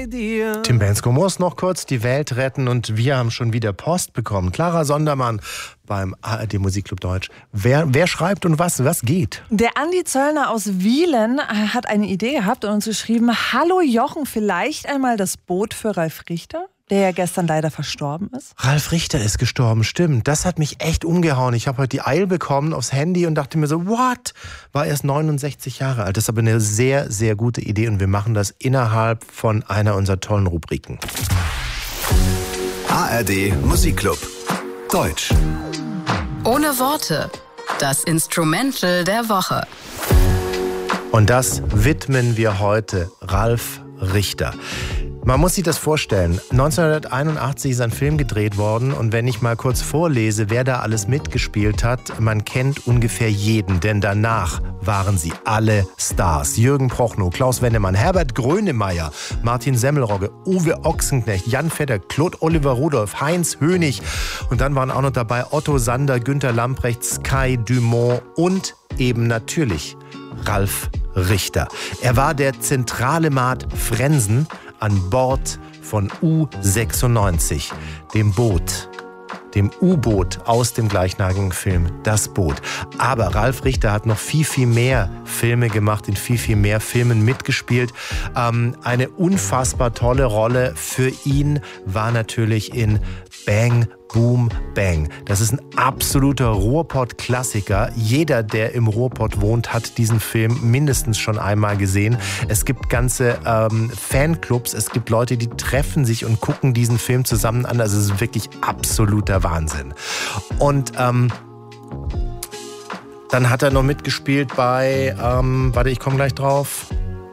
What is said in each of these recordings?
bei dir. Tim Bensko muss noch kurz die Welt retten und wir haben schon wieder Post bekommen. Clara Sondermann beim ARD Musikclub Deutsch. Wer schreibt und was geht? Der Andi Zöllner aus Wielen hat eine Idee gehabt und uns geschrieben, hallo Jochen, vielleicht einmal das Boot für Ralf Richter, der ja gestern leider verstorben ist. Ralf Richter ist gestorben, stimmt. Das hat mich echt umgehauen. Ich habe heute die Eil bekommen aufs Handy und dachte mir so, what? War erst 69 Jahre alt. Das ist aber eine sehr, sehr gute Idee und wir machen das innerhalb von einer unserer tollen Rubriken. ARD Musikclub Deutsch. Ohne Worte. Das Instrumental der Woche. Und das widmen wir heute Ralf Richter. Man muss sich das vorstellen. 1981 ist ein Film gedreht worden und wenn ich mal kurz vorlese, wer da alles mitgespielt hat, man kennt ungefähr jeden, denn danach waren sie alle Stars. Jürgen Prochnow, Klaus Wendemann, Herbert Grönemeyer, Martin Semmelrogge, Uwe Ochsenknecht, Jan Vetter, Claude Oliver Rudolph, Heinz Hönig und dann waren auch noch dabei Otto Sander, Günter Lamprecht, Kai Dumont und eben natürlich Ralf Richter. Er war der zentrale Maat Frensen an Bord von U96, dem U-Boot aus dem gleichnamigen Film Das Boot. Aber Ralf Richter hat noch viel, viel mehr Filme gemacht, in viel, viel mehr Filmen mitgespielt. Eine unfassbar tolle Rolle für ihn war natürlich in Bang Boom Bang. Das ist ein absoluter Ruhrpott-Klassiker. Jeder, der im Ruhrpott wohnt, hat diesen Film mindestens schon einmal gesehen. Es gibt ganze Fanclubs, es gibt Leute, die treffen sich und gucken diesen Film zusammen an. Also es ist wirklich absoluter Wahnsinn. Und dann hat er noch mitgespielt bei, ich komme gleich drauf.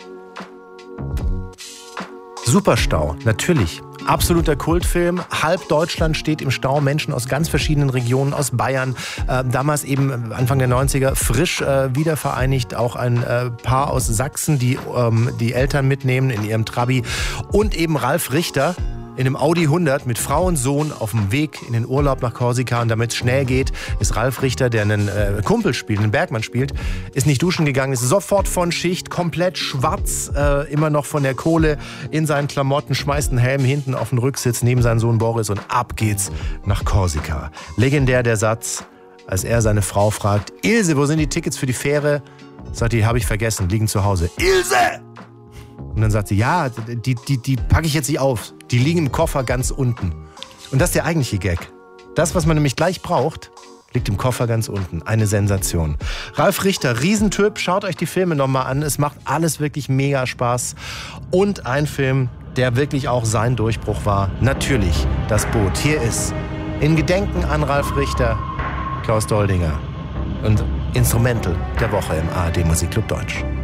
Superstau, natürlich. Absoluter Kultfilm. Halb Deutschland steht im Stau. Menschen aus ganz verschiedenen Regionen, aus Bayern. Damals eben Anfang der 90er frisch wiedervereinigt. Auch ein Paar aus Sachsen, die die Eltern mitnehmen in ihrem Trabi. Und eben Ralf Richter in einem Audi 100 mit Frau und Sohn auf dem Weg in den Urlaub nach Korsika. Und damit es schnell geht, ist Ralf Richter, der einen Kumpel spielt, einen Bergmann spielt, ist nicht duschen gegangen, ist sofort von Schicht, komplett schwarz, immer noch von der Kohle in seinen Klamotten, schmeißt einen Helm hinten auf den Rücksitz neben seinen Sohn Boris und ab geht's nach Korsika. Legendär der Satz, als er seine Frau fragt, Ilse, wo sind die Tickets für die Fähre? Sagt die, habe ich vergessen, liegen zu Hause. Ilse! Und dann sagt sie, ja, die packe ich jetzt nicht auf. Die liegen im Koffer ganz unten. Und das ist der eigentliche Gag. Das, was man nämlich gleich braucht, liegt im Koffer ganz unten. Eine Sensation. Ralf Richter, Riesentyp. Schaut euch die Filme nochmal an. Es macht alles wirklich mega Spaß. Und ein Film, der wirklich auch sein Durchbruch war. Natürlich Das Boot. Hier ist in Gedenken an Ralf Richter Klaus Doldinger und Instrumental der Woche im ARD Musikclub Deutsch.